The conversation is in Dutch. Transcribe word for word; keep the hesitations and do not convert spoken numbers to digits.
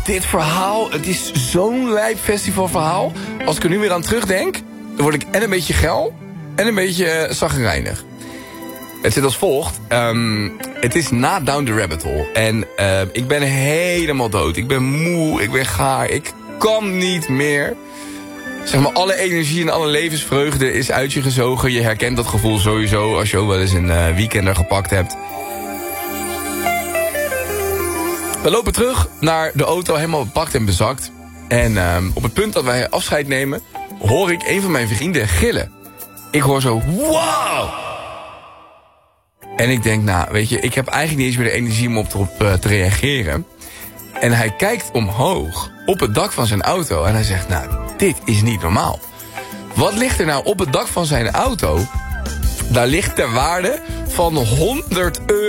dit verhaal, het is zo'n lijp festivalverhaal. Als ik er nu weer aan terugdenk, dan word ik en een beetje geil en een beetje chagrijnig. Het zit als volgt. Um, het is na Down the Rabbit Hole. En uh, ik ben helemaal dood. Ik ben moe, ik ben gaar, ik kan niet meer. Zeg maar, alle energie en alle levensvreugde is uit je gezogen. Je herkent dat gevoel sowieso als je ook wel eens een uh, weekender gepakt hebt. We lopen terug naar de auto, helemaal bepakt en bezakt. En uh, op het punt dat wij afscheid nemen, hoor ik een van mijn vrienden gillen. Ik hoor zo, wow! En ik denk, nou, weet je, ik heb eigenlijk niet eens meer de energie om op erop uh, te reageren. En hij kijkt omhoog op het dak van zijn auto en hij zegt, nou, dit is niet normaal. Wat ligt er nou op het dak van zijn auto? Daar ligt ter waarde van honderd euro.